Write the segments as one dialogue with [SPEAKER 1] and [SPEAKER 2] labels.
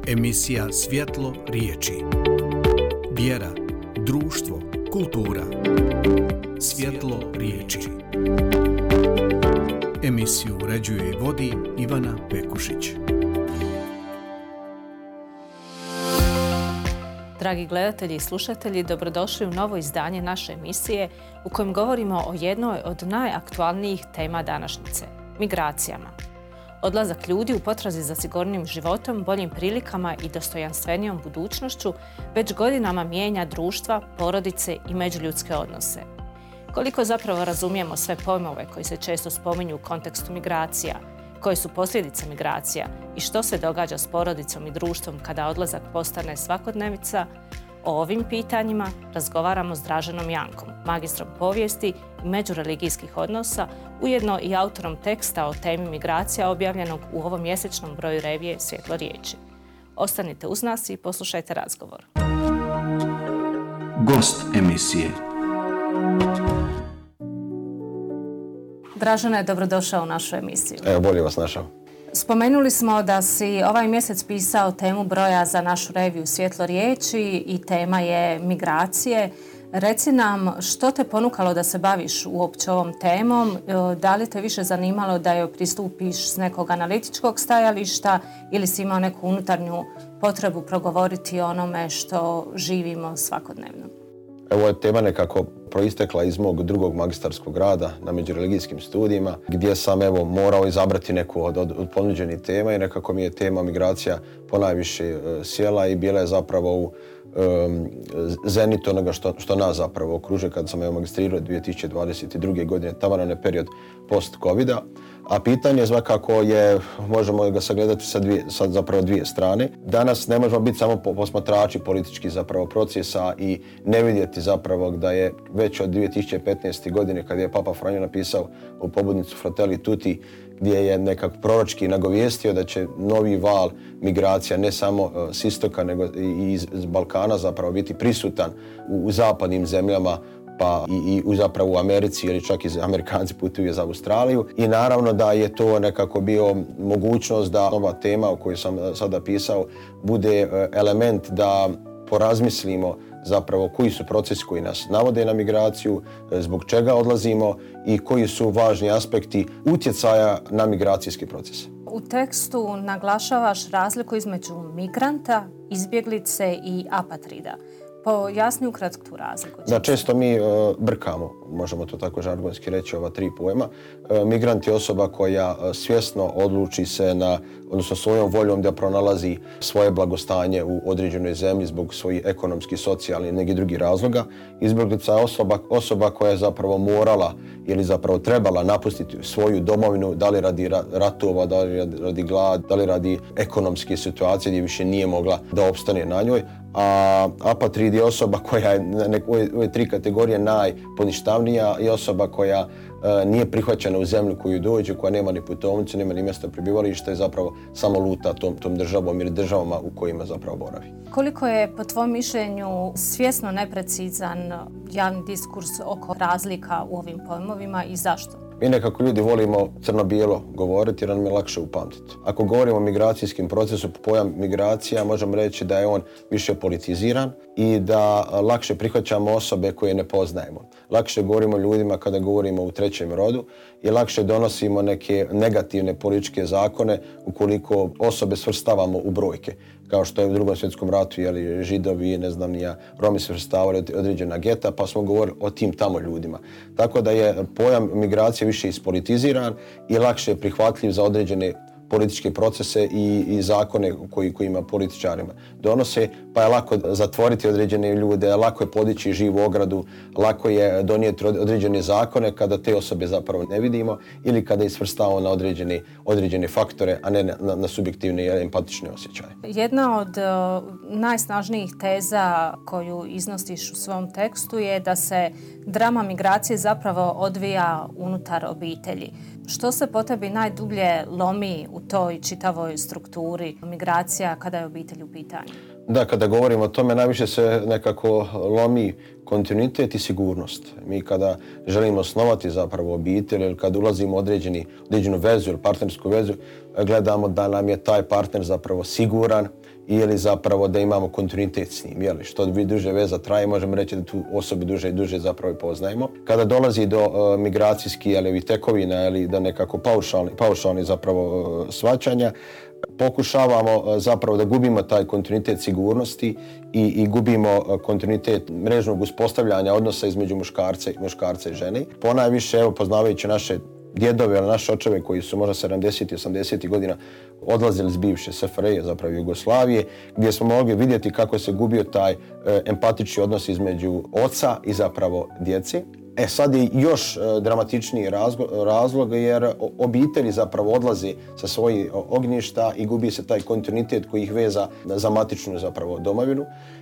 [SPEAKER 1] Emisija Svjetlo riječi. Vjera, društvo, kultura. Svjetlo riječi. Emisiju uređuje i vodi Ivana Pekušić.
[SPEAKER 2] Dragi gledatelji i slušatelji, dobrodošli u novo izdanje naše emisije u kojem govorimo o jednoj od najaktualnijih tema današnjice – migracijama. Odlazak ljudi u potrazi za sigurnijim životom, boljim prilikama i dostojanstvenijom budućnošću već godinama mijenja društva, porodice i međuljudske odnose. Koliko zapravo razumijemo sve pojmove koji se često spominju u kontekstu migracija, koje su posljedice migracija i što se događa s porodicom i društvom kada odlazak postane svakodnevica, o ovim pitanjima razgovaramo s Draženom Jankom, magistrom povijesti i međureligijskih odnosa, ujedno i autorom teksta o temi migracija objavljenog u ovom mjesečnom broju revije Svjetlo riječi. Ostanite uz nas i poslušajte razgovor.
[SPEAKER 1] Gost emisije.
[SPEAKER 2] Dražene, dobrodošao u našu emisiju.
[SPEAKER 3] Evo, bolje vas našao.
[SPEAKER 2] Spomenuli smo da si ovaj mjesec pisao temu broja za našu reviju Svjetlo riječi i tema je migracije. Reci nam što te ponukalo da se baviš uopće ovom temom, da li te više zanimalo da joj pristupiš s nekog analitičkog stajališta ili si imao neku unutarnju potrebu progovoriti o onome što živimo svakodnevno?
[SPEAKER 3] Ovo je tema nekako proistekla iz mog drugog magistarskog rada na međureligijskim studijima, gdje sam morao izabrati neku od ponuđenih tema i nekako mi je tema migracija ponajviše sjela i bila je zapravo u zenitu onoga što nas zapravo okružuje kad sam magistrirao 2022. godine, tamo na period post-covida. A pitanje svakako je, možemo ga sagledati sa zapravo dvije strane. Danas ne možemo biti samo posmatrači političkih zapravo procesa i ne vidjeti zapravo da je već od 2015. godine kad je Papa Franjo napisao u pobudnicu Fratelli Tutti, gdje je nekako proročki nagovijestio da će novi val migracija ne samo s istoka nego i iz Balkana zapravo biti prisutan u zapadnim zemljama, pa i zapravo u Americi ili čak i Amerikanci putuju za Australiju. I naravno da je to nekako bio mogućnost da ova tema o kojoj sam sada pisao bude element da porazmislimo zapravo koji su procesi koji nas navode na migraciju, zbog čega odlazimo i koji su važni aspekti utjecaja na migracijski proces.
[SPEAKER 2] U tekstu naglašavaš razliku između migranta, izbjeglice i apatrida. Pojasni ukratko tu razliku.
[SPEAKER 3] Da, često mi brkamo, možemo to tako žargonski reći, ova tri pojma. Migrant je osoba koja svjesno odluči se odnosno svojom voljom da pronalazi svoje blagostanje u određenoj zemlji zbog svojih ekonomskih, socijalnih i nekih drugih razloga. Izbjeglica je osoba koja je zapravo morala ili zapravo trebala napustiti svoju domovinu, da li radi ratova, da li radi glad, da li radi ekonomske situacije gdje više nije mogla da opstane na njoj. A apatrid je osoba koja je u ove tri kategorije najponištavnija i osoba koja nije prihvaćena u zemlju koju dođe, koja nema ni putovnicu, nema ni mjesta prebivališta i zapravo samo luta tom državom ili državama u kojima zapravo boravi.
[SPEAKER 2] Koliko je po tvom mišljenju svjesno neprecizan javni diskurs oko razlika u ovim pojmovima i zašto?
[SPEAKER 3] Mi nekako ljudi volimo crno-bijelo govoriti jer nam je lakše upamtiti. Ako govorimo o migracijskim procesu, pojam migracija možemo reći da je on više politiziran i da lakše prihvaćamo osobe koje ne poznajemo. Lakše govorimo ljudima kada govorimo u trećem rodu i lakše donosimo neke negativne političke zakone ukoliko osobe svrstavamo u brojke. Kao što je u Drugom svjetskom ratu Židovi, Romi svrstavali određena geta, pa smo govorili o tim tamo ljudima. Tako da je pojam migracije više ispolitiziran i lakše je prihvatljiv za određene političke procese i zakone kojima političarima donose, pa je lako zatvoriti određene ljude, lako je podići živu ogradu, lako je donijeti određene zakone kada te osobe zapravo ne vidimo ili kada ih svrstavamo na određene faktore, a ne na subjektivne i empatične osjećaje.
[SPEAKER 2] Jedna od najsnažnijih teza koju iznosiš u svom tekstu je da se drama migracije zapravo odvija unutar obitelji. Što se po tebi najdublje lomi u toj čitavoj strukturi migracija kada je obitelj u pitanju?
[SPEAKER 3] Da, kada govorimo o tome, najviše se nekako lomi kontinuitet i sigurnost. Mi kada želimo osnovati zapravo obitelj ili kada ulazimo u određenu vezu ili partnersku vezu, gledamo da nam je taj partner zapravo siguran ili zapravo da imamo kontinuitet s njim. Jeli, što duže veza traje, možemo reći da tu osobi duže i duže zapravo i poznajemo. Kada dolazi do migracijskih ili tekovina ili da nekako paušalni zapravo shvaćanja, pokušavamo zapravo da gubimo taj kontinuitet sigurnosti i gubimo kontinuitet mrežnog uspostavljanja odnosa između muškarca i žene. Ponajviše, evo, poznavajući naše djedove ili naše očeve koji su možda 70. i 80. godina odlazili iz bivše SFRJ, zapravo Jugoslavije, gdje smo mogli vidjeti kako se gubio taj empatični odnos između oca i zapravo djeci. Sad je još dramatičniji razlog jer obitelji zapravo odlaze sa svojih ognjišta i gubi se taj kontinuitet koji ih veza za matičnu zapravo domovinu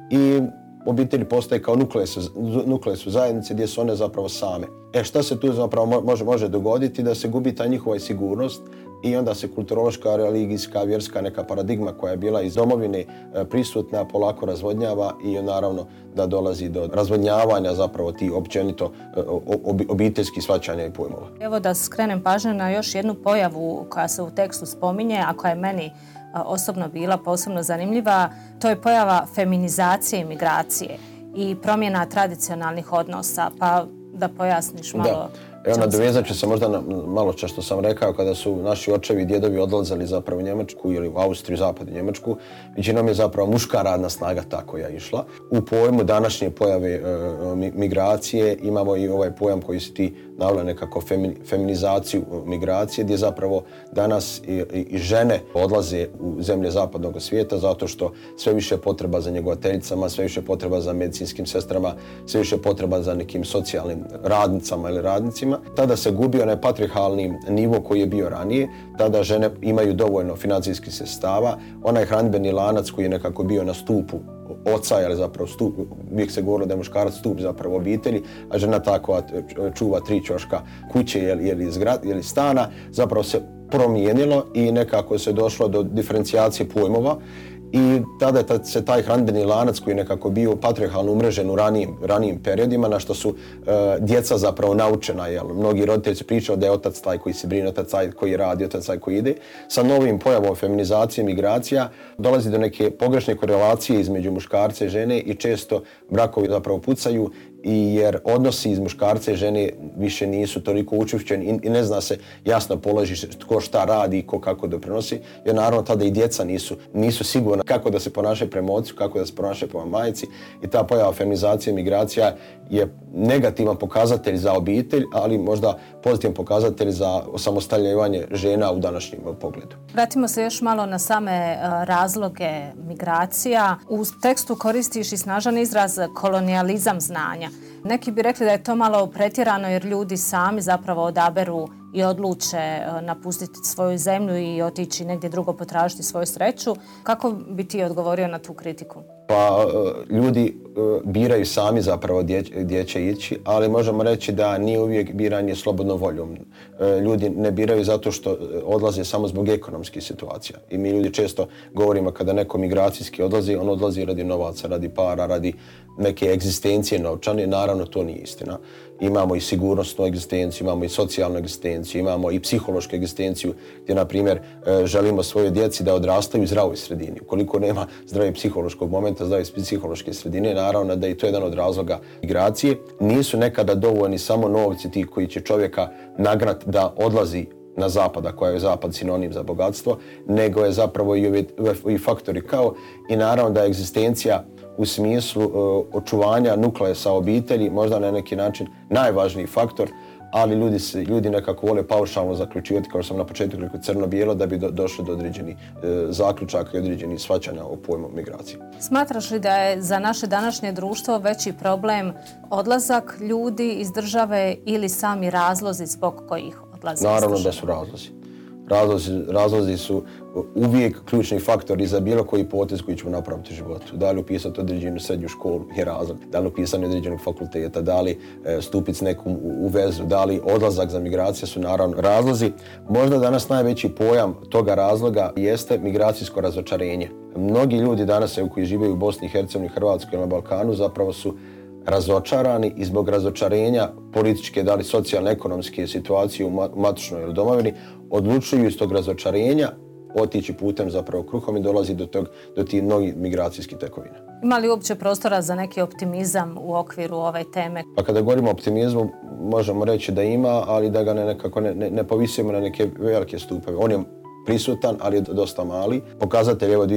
[SPEAKER 3] i obitelji postaje kao nukleus u zajednici gdje su one zapravo same. Šta se tu zapravo može dogoditi? Da se gubi ta njihova sigurnost i onda se kulturološka, religijska, vjerska neka paradigma koja je bila iz domovine prisutna polako razvodnjava i naravno da dolazi do razvodnjavanja zapravo tih općenito obiteljskih shvaćanja i pojmova.
[SPEAKER 2] Evo da skrenem pažnju na još jednu pojavu koja se u tekstu spominje, a koja je meni osobno bila posebno zanimljiva. To je pojava feminizacije i migracije i promjena tradicionalnih odnosa. Pa da pojasniš malo.
[SPEAKER 3] Da. Evo, nadovezat ću se možda na malo što sam rekao, kada su naši očevi i djedovi odlazili zapravo u Njemačku ili u Austriju, zapadnu Njemačku, većinom je zapravo muška radna snaga ta koja je išla. U pojmu današnje pojave migracije imamo i ovaj pojam koji se ti navela nekako feminizaciju migracije, gdje zapravo danas i žene odlaze u zemlje zapadnog svijeta zato što sve više potreba za njegovateljicama, sve više potreba za medicinskim sestrama, sve više potreba za nekim socijalnim radnicama ili radnicima. Tada se gubi onaj patrijarhalni nivo koji je bio ranije. Tada žene imaju dovoljno financijskih sredstava. Onaj hranidbeni lanac koji je nekako bio na stupu oca, ili zapravo stup, uvijek se govorilo da je muškarac stup zapravo obitelji, a žena takva čuva 3 ćoška kuće ili stana, zapravo se promijenilo i nekako se došlo do diferencijacije pojmova. I tada se taj hranidbeni lanac koji je nekako bio patrijarhalno umrežen u ranijim periodima, na što su djeca zapravo naučena. Mnogi roditelji su pričali da je otac taj koji se brine, otac taj koji radi, otac taj koji ide. Sa novim pojavom feminizacije, migracija, dolazi do neke pogrešne korelacije između muškarca i žene i često brakovi zapravo pucaju jer odnosi iz muškarca i žene više nisu toliko učvršćeni i ne zna se jasno položi tko šta radi i ko kako doprinosi, jer naravno tada i djeca nisu sigurna kako da se ponašaju prema ocu, kako da se ponašaju prema majci i ta pojava feminizacije, migracija je negativan pokazatelj za obitelj, ali možda pozitivan pokazatelj za osamostaljivanje žena u današnjem pogledu.
[SPEAKER 2] Vratimo se još malo na same razloge migracija. U tekstu koristiš i snažan izraz kolonijalizam znanja. Neki bi rekli da je to malo pretjerano jer ljudi sami zapravo odaberu i odluče napustiti svoju zemlju i otići negdje drugo potražiti svoju sreću. Kako bi ti odgovorio na tu kritiku?
[SPEAKER 3] Pa ljudi biraju sami zapravo gdje će ići, ali možemo reći da nije uvijek biranje slobodnom voljom. Ljudi ne biraju zato što odlaze samo zbog ekonomskih situacija. I mi ljudi često govorimo kada neko migracijski odlazi, on odlazi radi novaca, radi para, radi neke egzistencije novčane. Naravno, to nije istina. Imamo i sigurnosnu egzistenciju, imamo i socijalnu egzistenciju, imamo i psihološku egzistenciju gdje, na primjer, želimo svojoj djeci da odrastaju u zdravoj sredini. Ukoliko nema zdrave psihološkog momenta, zdrave psihološke sredine, naravno da je to jedan od razloga migracije. Nisu nekada dovoljni samo novci ti koji će čovjeka nagnati da odlazi na zapad, a koja je zapad sinonim za bogatstvo, nego je zapravo i faktori kao i naravno da je egzistencija u smislu očuvanja nukleusa obitelji možda na neki način najvažniji faktor, ali ljudi nekako vole paušalno zaključivati, kao što sam na početku rekao, crno-bijelo, da bi došli do određenih zaključaka i određenih shvaćanja o pojmu migracije.
[SPEAKER 2] Smatraš li da je za naše današnje društvo veći problem odlazak ljudi iz države ili sami razlozi zbog kojih odlaze iz države?
[SPEAKER 3] Naravno da su razlozi. Razlozi su uvijek ključni faktori za bilo koji potez koji ćemo napraviti u životu. Da li upisati određenu srednju školu je razlog, da li upisanje određenog fakulteta, da li stupiti s nekom u vezu, da li odlazak za migracije su naravno razlozi. Možda danas najveći pojam toga razloga jeste migracijsko razočarenje. Mnogi ljudi danas koji žive u Bosni i Hercegovini, Hrvatskoj i na Balkanu zapravo su razočarani i zbog razočarenja političke, da li socijalne, ekonomske situacije u matičnoj ili domovini, odlučuju iz tog razočarenja otići putem zapravo kruhom i dolazi do tih mnogih migracijskih tekovina.
[SPEAKER 2] Ima li uopće prostora za neki optimizam u okviru ove teme?
[SPEAKER 3] Pa kada govorimo o optimizmu, možemo reći da ima, ali da ga nekako ne povisimo na neke velike stupeve. On je prisutan, ali je dosta mali. Pokazatelj evo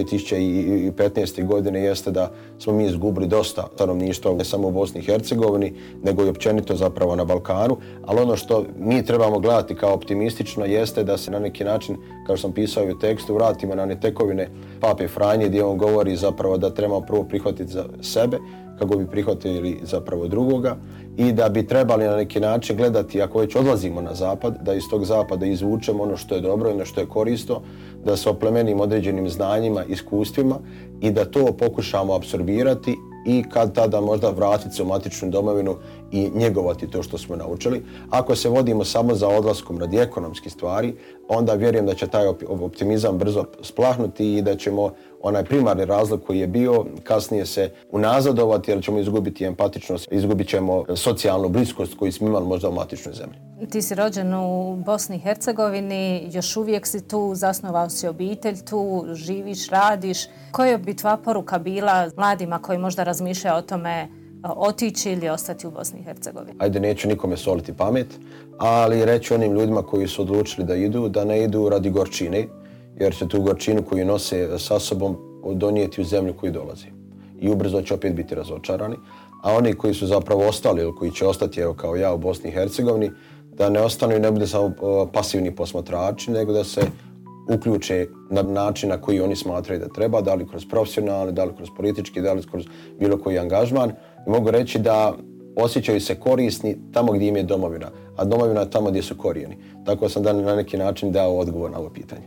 [SPEAKER 3] 2015. godine jeste da smo mi izgubili dosta stanovništva, ne samo u Bosni i Hercegovini, nego i općenito zapravo na Balkanu. Ali ono što mi trebamo gledati kao optimistično jeste da se na neki način, kao što sam pisao u tekstu, vratimo na one tekovine Pape Franje, gdje on govori zapravo da trebamo prvo prihvatiti za sebe, kako bi prihvatili zapravo drugoga, i da bi trebali na neki način gledati, ako već odlazimo na zapad, da iz tog zapada izvučemo ono što je dobro i ono što je korisno, da se oplemenimo određenim znanjima, iskustvima i da to pokušamo apsorbirati i kad tada možda vratiti se u matičnu domovinu i njegovati to što smo naučili. Ako se vodimo samo za odlaskom radi ekonomskih stvari, onda vjerujem da će taj optimizam brzo splahnuti i da ćemo onaj primarni razlog koji je bio kasnije se unazadovati, jer ćemo izgubiti empatičnost, izgubit ćemo socijalnu bliskost koju smo imali možda u matičnoj zemlji.
[SPEAKER 2] Ti si rođen u Bosni i Hercegovini, još uvijek si tu, zasnovao si obitelj tu, živiš, radiš. Koja bi tvoja poruka bila mladima koji možda razmišljaju o tome otići ili ostati u Bosni i Hercegovini?
[SPEAKER 3] Ajde, neću nikome soliti pamet, ali reći onim ljudima koji su odlučili da idu, da ne idu radi gorčine, jer će tu gorčinu koju nose sa sobom donijeti u zemlju koju dolazi. I ubrzo će opet biti razočarani. A oni koji su zapravo ostali ili koji će ostati, evo kao ja, u Bosni i Hercegovini, da ne ostanu i ne bude samo pasivni posmatrači, nego da se uključe na način na koji oni smatraju da treba, da li kroz profesionalni, da li kroz politički, da li kroz bilo koji angažman. I mogu reći da osjećaju se korisni tamo gdje im je domovina, a domovina je tamo gdje su korijeni. Tako sam da na neki način dao odgovor na ovo pitanje.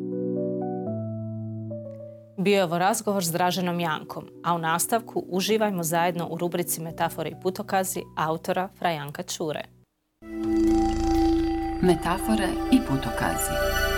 [SPEAKER 2] Bio je ovo razgovor s Draženom Jankom, a u nastavku uživajmo zajedno u rubrici Metafore i putokazi autora Fra Janka Ćure.
[SPEAKER 4] Metafore i putokazi.